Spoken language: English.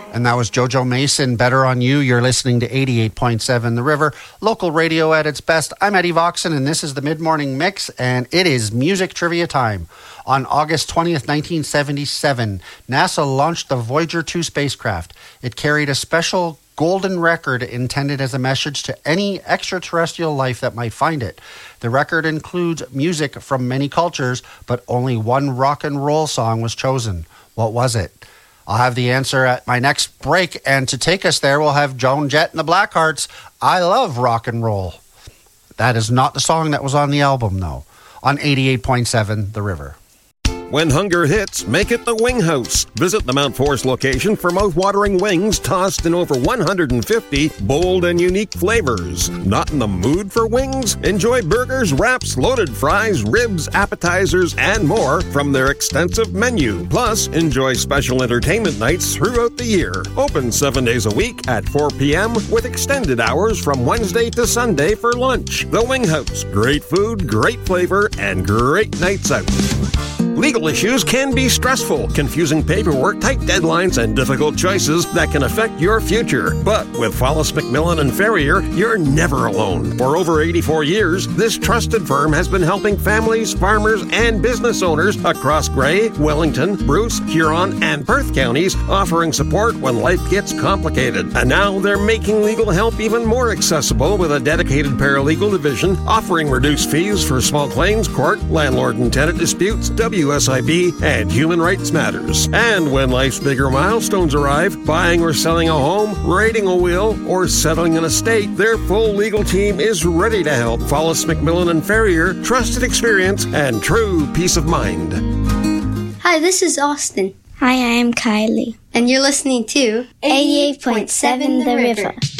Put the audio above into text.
And that was Jojo Mason, Better on You. You're listening to 88.7 The River, local radio at its best. I'm Eddie Voxon, and this is the Mid-Morning Mix, and it is music trivia time. On August 20th, 1977, NASA launched the Voyager 2 spacecraft. It carried a special golden record intended as a message to any extraterrestrial life that might find it. The record includes music from many cultures, but only one rock and roll song was chosen. What was it? I'll have the answer at my next break, and to take us there, we'll have Joan Jett and the Blackhearts. I love rock and roll. That is not the song that was on the album, though. On 88.7 The River. When hunger hits, make it the Wing House. Visit the Mount Forest location for mouth-watering wings tossed in over 150 bold and unique flavors. Not in the mood for wings? Enjoy burgers, wraps, loaded fries, ribs, appetizers, and more from their extensive menu. Plus, enjoy special entertainment nights throughout the year. Open 7 days a week at 4 p.m. with extended hours from Wednesday to Sunday for lunch. The Wing House. Great food, great flavor, and great nights out. Legal issues can be stressful, confusing paperwork, tight deadlines, and difficult choices that can affect your future. But with Follis McMillan and Ferrier, you're never alone. For over 84 years, this trusted firm has been helping families, farmers, and business owners across Grey, Wellington, Bruce, Huron, and Perth counties, offering support when life gets complicated. And now they're making legal help even more accessible with a dedicated paralegal division, offering reduced fees for small claims court, landlord and tenant disputes, WSIB, and Human Rights Matters. And when life's bigger milestones arrive, buying or selling a home, rating a will, or settling an estate, their full legal team is ready to help. Follis McMillan and Ferrier, trusted experience and true peace of mind. Hi, this is Austin. Hi, I am Kylie. And you're listening to 88.7 The River.